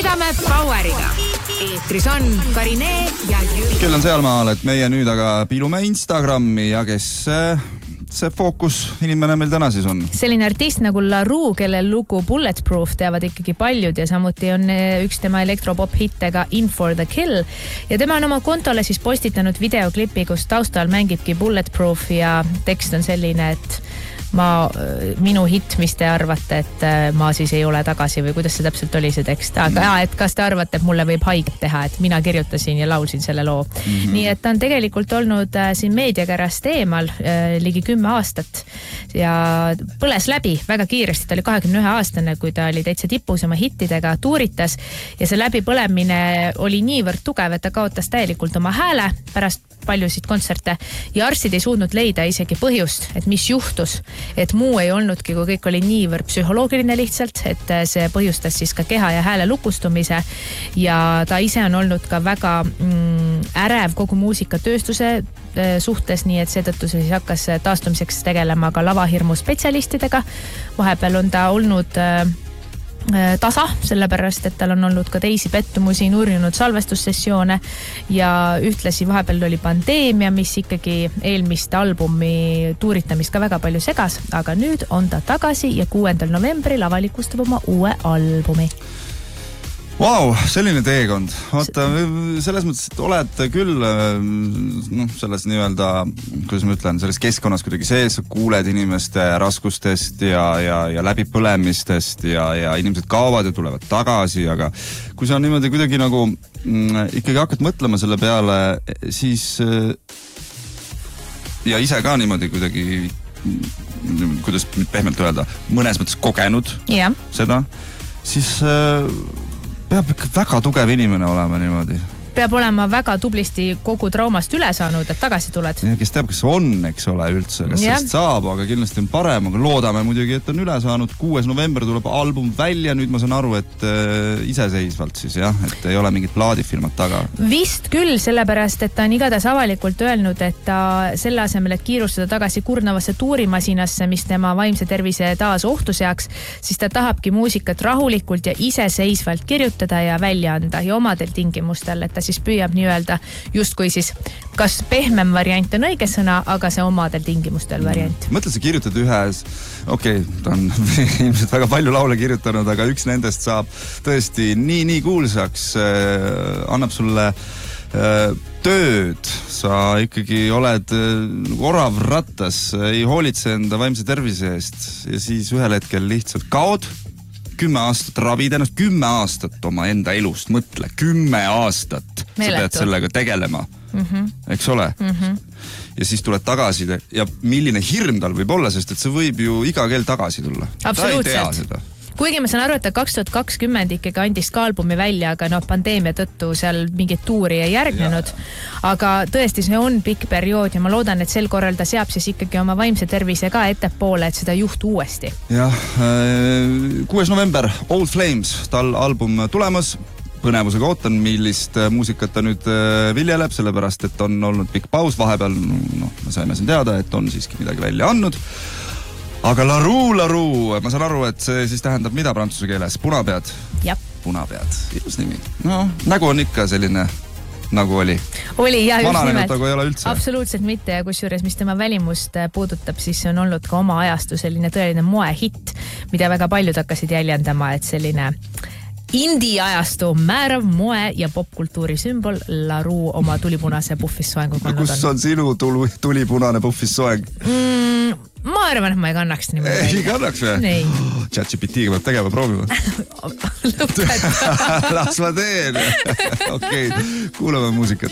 tõstame Poweriga. Eetris on Karine ja Jüri. Kell on sealmaal, et meie nüüd aga piilume Instagrami ja kes see fookus inimene meil täna siis on? Selline artist nagu LaRue, kelle lugu Bulletproof teavad ikkagi paljud ja samuti on üks tema elektropop hittega In for the Kill. Ja tema on oma kontole siis postitanud videoklipi, kus taustal mängibki Bulletproof ja tekst on selline, et minu hitt, mis te arvate, et ma siis ei ole tagasi või kuidas see täpselt oli see tekst. Aga et kas te arvate, et mulle võib haiget teha, et mina kirjutasin ja laulsin selle loo. Nii et ta on tegelikult olnud siin meediakärast eemal ligi 10 aastat ja põles läbi väga kiiresti. Ta oli 21-aastane, kui ta oli täitsa tipus oma hittidega, tuuritas ja see läbipõlemine oli niivõrd tugev, et ta kaotas täielikult oma hääle pärast paljusid kontserte ja arstid ei suutnud leida isegi põhjust, et mis juhtus, et muu ei olnudki, kui kõik oli niivõrd psühholoogiline lihtsalt, et see põhjustas siis ka keha ja hääle lukustumise ja ta ise on olnud ka väga ärev kogu muusikatööstuse suhtes, nii et seetõttu siis hakkas taastumiseks tegelema ka lavahirmu spetsialistidega. Vahepeal on ta olnud tasa, sellepärast, et tal on olnud ka teisi pettumusi, nurjunud salvestussessioone ja ühtlasi vahepeal oli pandeemia, mis ikkagi eelmist albumi tuuritamist ka väga palju segas, aga nüüd on ta tagasi ja 6. novembril avalikustab oma uue albumi. Vau, selline teekond. Vaata, selles mõttes, et oled küll selles nii-öelda, kuidas ma ütlen, selles keskkonnas kuidagi sees, kuuled inimeste raskustest ja läbipõlemistest ja inimesed kaovad ja tulevad tagasi, aga kui sa niimoodi kuidagi nagu ikkagi hakkad mõtlema selle peale, siis ja ise ka niimoodi kuidagi, kuidas pehmelt öelda, mõnes mõttes kogenud seda, siis peab ikka väga tugev inimene olema niimoodi. Peab olema väga tublisti kogu traumast üle saanud, et tagasi tuled. Ja kes teab, kas on, eks ole, üldse, kas sellest saab, aga kindlasti on parem, aga loodame muidugi, et on üle saanud. 6. november tuleb album välja, nüüd ma saan aru, et iseseisvalt siis jah, et ei ole mingit plaadifilmat taga. Vist küll, sellepärast, et ta on igatahes avalikult öelnud, et ta selle asemel, et kiirustada tagasi kurnavasse tuurimasinasse, mis tema vaimse tervise taas ohtu seaks, siis ta tahabki muusikat rahulikult ja iseseisvalt kirjutada ja välja anda ja omadel tingimustel, et ta siis püüab nii-öelda justkui siis kas pehmem variant on õige sõna, aga see omadel tingimustel variant. Mõtle, sa kirjutad ühes, ta on ilmselt väga palju laule kirjutanud, aga üks nendest saab tõesti nii kuulsaks, annab sulle tööd, sa ikkagi oled orav rattas, ei hoolitse enda vaimse tervise eest ja siis ühel hetkel lihtsalt kaod 10 aastat ravid ennast, 10 aastat oma enda elust, mõtle, 10 aastat sa pead sellega tegelema, eks ole? Ja siis tuled tagasi ja milline hirm tal võib olla, sest et see võib ju iga kell tagasi tulla. Absoluutselt. Kuigi ma saan aru, et ta 2020 ikkagi andis ka albumi välja, aga pandeemia tõttu seal mingit tuuri ei järgnenud. Aga tõesti, see on pikk periood ja ma loodan, et sel korral ta seab siis ikkagi oma vaimse tervise ka ettepoole, et seda juhtu uuesti. Jah, 6. november, Old Flames, tal album tulemas. Põnevusega ootan, millist muusikat ta nüüd viljeleb, sellepärast, et on olnud pikk paus. Vahepeal me saime siin teada, et on siiski midagi välja andnud. Aga LaRue, ma saan aru, et see siis tähendab mida prantsuse keeles? Punapead? Jah. Punapead, ilus nimi. No, nägu on ikka selline, nagu oli. Oli, ja just nimelt. Nagu ei ole üldse. Absoluutselt mitte ja kusjuures, mis tema välimust puudutab, siis on olnud ka oma ajastu selline tõeline moehitt, mida väga paljud hakkasid jäljendama, et selline indie-ajastu määrav moe ja popkultuuri sümbol LaRue oma tulipunase puffissoengu kannad on. Kus on sinu tulipunane puffissoeng? Ma arvan, et ma ei kannaks nii. Ei kannaks või? Ei. ChatGPT-ga peab tegema, proovima. Lõpeta. Las ma teen. Okei, kuulame muusikat.